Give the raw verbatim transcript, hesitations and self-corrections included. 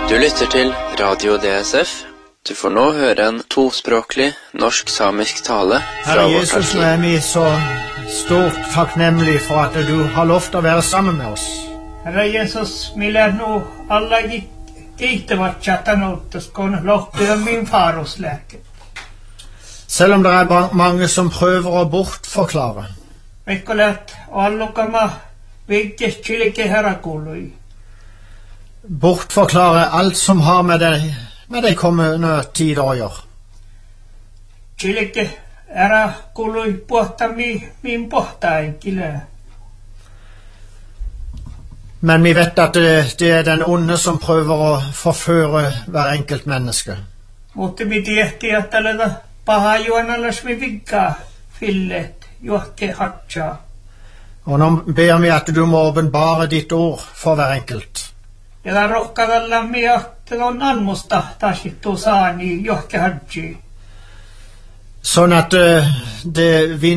Du lytter til Radio D S F. Du får nå høre en tospråklig norsk-samisk tale fra Herre vårt Jesus, nå arkiv. er vi så stort takknemlig for at du har lov til å være sammen med oss. Herra Jesus, millä nu alla kiittävät chatanolta, skon lohtia min faroslääke. Selv om det er ba- mange som prøver å bortforklare, Veikkolet allukama vigges chilike herrakuului. bortforklare alt som har med de, med de kommende tider å gjøre. Chilike herrakuului puhta mi, min puhtainkille. Men vi vet at det, det er den onde som prøver å forføre hver enkelt menneske. Mutta mi tiehti, että leda paha juonalas mi vigga fillet johke hatsa. Og nå ber vi at du må åpenbare ditt ord for hver enkelt. Ja rohkadalla mi ahte on anmusta tasittu saani johke hatsi. Sånn at eh, det vi